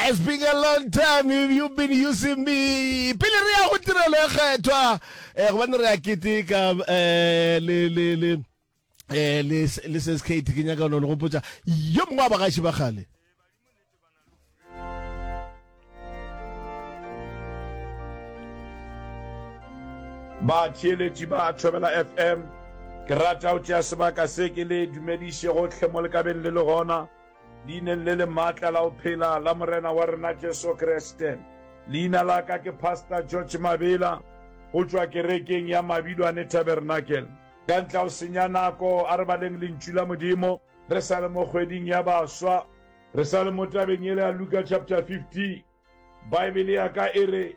It's been a long time you've been using me. Pele re ya go tira le kgetwa go bana re ya ketika le se skate ke nyaka no go potsa yo mongwe ba ga shi ba gale. Ba tsheletsi ba Thobela FM ke rata o tšea sebaka se ke le dumediše gotlhe mo lekabeng le gona leineng le maatla la o phela la morena wa rena Jesu Kriste. Leina la ka ke Pastor George Mabela go tšwa kerekeng ya Mabidwane Tabernacle. Ka ntla o senya nako a re baleng lentšu la Modimo re sa le mo kgweding ya baswa, re sa le mo tabeng ele ya Luka chapter 50. Baebele ya ka e re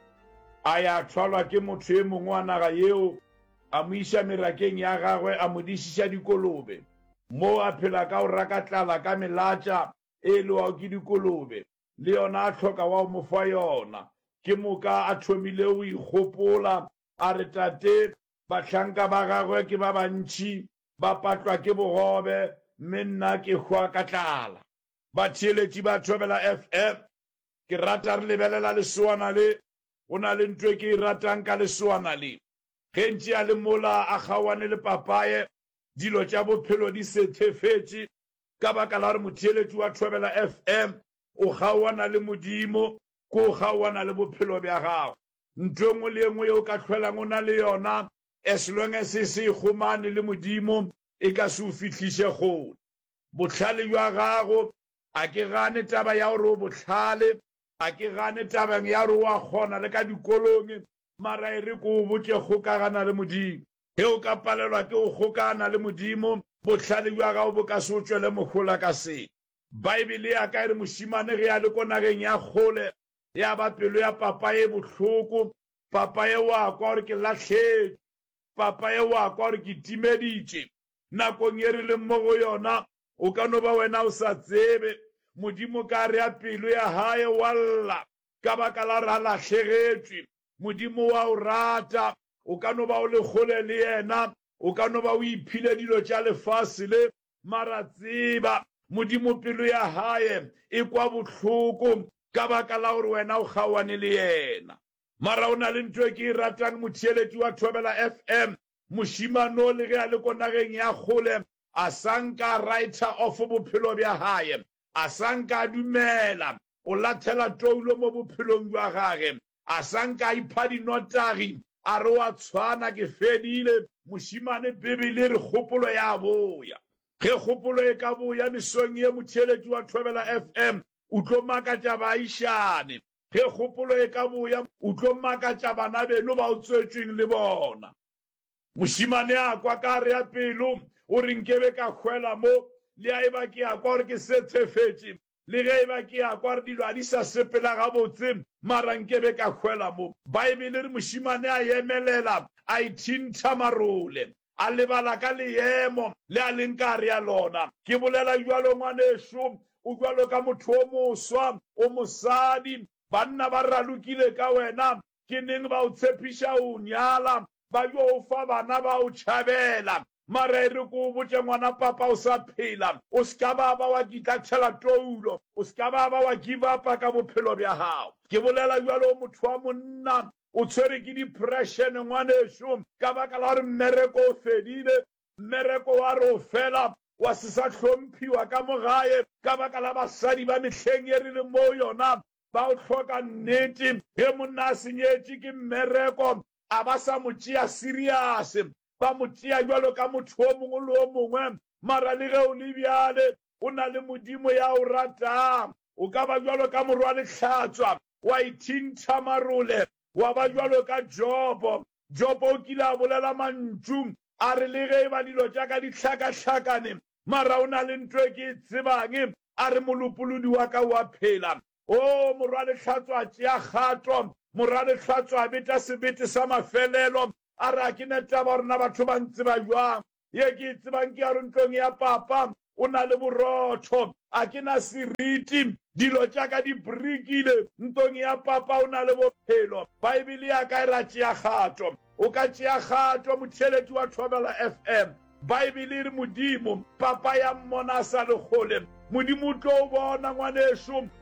a ya thwalwa ke motho e mongwe wa naga yeo a mo iša merakeng ya gagwe a mo dišiša dikolobe mo a phela ka o raka tlala ka melatša e lewa ke dikolobe le yona a hloka wa mo fa yona ke moka a thomile o ikgopola a re tate bahlanka ba gagwe ke ba bantši ba patlwa ke bogobe mme nna ke hwa ka tlala. Batheeletši ba Thobela FM ke rata re lebelela lesoana le o na le ntwe ke ratang ka lesoana le ge ntše a le mola a kgawane le papaye dilo tša bophelo di sethefetše ka baka la re motheeletši wa Thobela FM o kgawana le Modimo ko o kgawana le bophelo bja gago ntwe ngwe le engwe o ka hlwelang o na le yona as long as se ikgomane le Modimo e ka se o fihliše kgole. Bohlale bja gago a ke gane taba ya gore o bohlale a ke gane tabang ya gore wa kgona le ka dikolong mara e re ko o botse kgokagana le Modimo ge o ka palelwa ke o kgokagana le Modimo bohlale bja gago bo ka se o tšwele mogola ka se. Baebele ya ka e re mošimane ge ya le ko nageng ya kgole ya ba pelo ya papa e bohloko papa e wa kwa gore ke lahletse papa e wa kwa gore ke timeditše nakong e re le mo go yona o ka no ba wena o sa tsebe Modimo ka re ya pelo ya hae walla ka baka la ra lahlegetšwe Modimo wa o rata o ka no ba o le kgole le yena o ka no ba o iphile dilo tša lefase le mara tseba Modimo pelo ya hae e kwa bohloko ka baka la gore wena o kgawane le yena. Mara o na le ntwe ke e ratang motheeletši wa Thobela FM mošimano le ge a le ko nageng ya kgole a sanka writer of bophelo bja hae a sanka dumela o lathela toulo mo bophelong bja gage a sanka ipha dinotagi a re wa tshwana ke fedile mošimane bebele re kgopolo ya boya ge kgopolo e ka boya mesong ye motheeletši wa Thobela FM o tlo makatša baišane ge kgopolo e ka boya o tlo makatša bana beno ba o tswetšweng le bona. Mošimane a kwa ka re ya pelo o re nkebe ka hwela mo le a eba ke a kwa gore ke sethefetše le ge eba ke a kwa gore dilo a di sa sepela gabotse mara nkebe ka hwela mo. Baebele re mošimane a emelela a ithintha marole a lebala ka leemo le a leng ka re ya lona ke bolela jwalo ngwanešo o jwalo ka motho o moswa o mosadi banna ba ralokile ka wena ke neng ba o tshepiša o nyala ba yo o fa bana ba o tšhabela mara e re ko o botse ngwana papa o sa phela o ska ba wa kitlatšhela toulo o ska ba wa give upa ka bophelo bja gago. Ke bolela jalo motho wa monna o tshwere ke depression ngwanešo ka baka la gore mmereko o fedile mmereko wa re o fela wa se sa hlomphiwa ka mogae ka baka la basadi ba mehleng e re le mo yona ba o hloka nnete ge monna a senyetše ke mmereko a ba sa mo tšea serious ba mo tšea jwalo ka motho o mongwe le o mongwe mara le ge o le bjale o na le Modimo ya o ratang o ka ba jwalo ka morwa lehlatswa wa ithintha marole wa ba jwalo ka Jobo o kile a bolela mantšu a re le ge ba dilo tša ka dihlakahlakane mara o na le ntwe ke tsebang a re molopolodi wa ka wa phela o morwa lehlatswa tšea kgato morwa lehlatswa a beta sebete sa mafelelo a re a ke netaba gorena batho ba ntseba jwang ye ke tsebang ke ya re ntlong ya papa o na le borotho a ke na seriti dilo tša ka di brikile ntong ya papa o na le bophelo. Baebele ya ka e ra tšea kgato o ka tšea kgato motheeletši wa Thobela FM Baebele re Modimo papa ya mmona sa le kgole Modimo tlo bona ngwanešo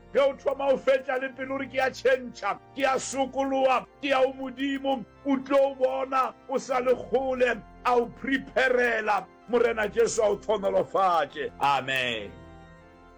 ge o thoma o fetša le pele ore ke a tšhentšha ke a sokoloa ke a o modimo o tlo o bona o sa le kgole a o preparela morena Jesu a o thonolofatše. Amen.